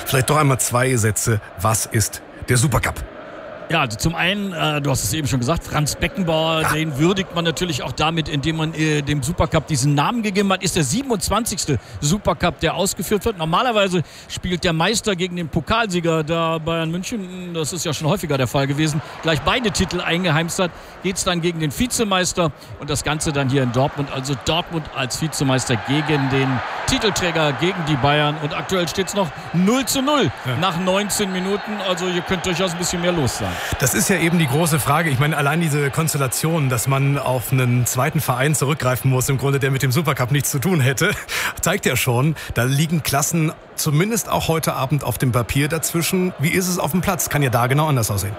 Vielleicht doch einmal 2 Sätze. Was ist der Supercup? Ja, also zum einen, du hast es eben schon gesagt, Franz Beckenbauer, den würdigt man natürlich auch damit, indem man dem Supercup diesen Namen gegeben hat. Ist der 27. Supercup, der ausgeführt wird. Normalerweise spielt der Meister gegen den Pokalsieger, da Bayern München, das ist ja schon häufiger der Fall gewesen, gleich beide Titel eingeheimst hat, geht es dann gegen den Vizemeister und das Ganze dann hier in Dortmund. Also Dortmund als Vizemeister gegen den Titelträger, gegen die Bayern. Und aktuell steht es noch 0:0 nach 19 Minuten. Also hier könnte durchaus ein bisschen mehr los sein. Das ist ja eben die große Frage. Ich meine, allein diese Konstellation, dass man auf einen zweiten Verein zurückgreifen muss, im Grunde, der mit dem Supercup nichts zu tun hätte, zeigt ja schon, da liegen Klassen zumindest auch heute Abend auf dem Papier dazwischen. Wie ist es auf dem Platz? Kann ja da genau anders aussehen.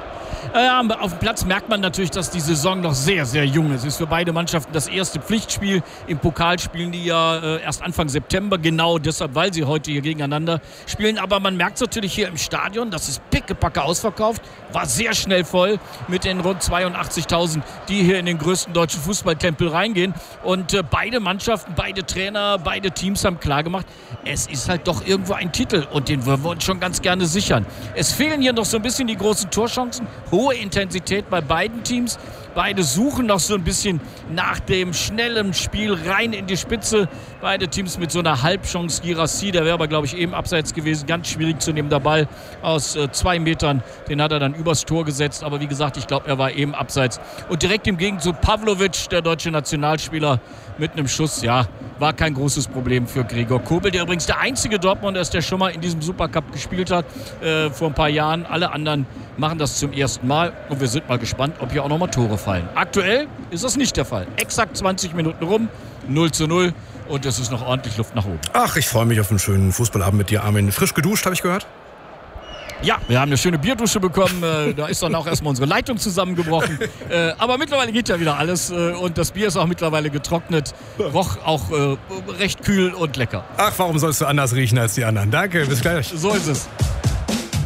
Auf dem Platz merkt man natürlich, dass die Saison noch sehr, sehr jung ist. Es ist für beide Mannschaften das erste Pflichtspiel. Im Pokal spielen die ja erst Anfang September, genau deshalb, weil sie heute hier gegeneinander spielen. Aber man merkt es natürlich hier im Stadion, das ist pickepacke ausverkauft, war sehr schnell voll mit den rund 82.000, die hier in den größten deutschen Fußballtempel reingehen. Und beide Mannschaften, beide Trainer, beide Teams haben klargemacht, es ist halt doch irgendwo ein Titel und den würden wir uns schon ganz gerne sichern. Es fehlen hier noch so ein bisschen die großen Torchancen. Hohe Intensität bei beiden Teams. Beide suchen noch so ein bisschen nach dem schnellen Spiel rein in die Spitze. Beide Teams mit so einer Halbchance. Girassi, der wäre aber, glaube ich, eben abseits gewesen. Ganz schwierig zu nehmen. Der Ball aus 2 Metern, den hat er dann übers Tor gesetzt. Aber wie gesagt, ich glaube, er war eben abseits. Und direkt im Gegenzug Pavlovic, der deutsche Nationalspieler, mit einem Schuss. Ja, war kein großes Problem für Gregor Kobel, der übrigens der einzige Dortmunder ist, der schon mal in diesem Supercup gespielt hat, vor ein paar Jahren. Alle anderen machen das zum ersten Mal und wir sind mal gespannt, ob hier auch nochmal Tore fallen. Aktuell ist das nicht der Fall. Exakt 20 Minuten rum, 0:0 und es ist noch ordentlich Luft nach oben. Ach, ich freue mich auf einen schönen Fußballabend mit dir, Armin. Frisch geduscht, habe ich gehört? Ja, wir haben eine schöne Bierdusche bekommen. Da ist dann auch erstmal unsere Leitung zusammengebrochen. Aber mittlerweile geht ja wieder alles. Und das Bier ist auch mittlerweile getrocknet. Roch auch recht kühl und lecker. Ach, warum sollst du anders riechen als die anderen? Danke, bis gleich. So ist es.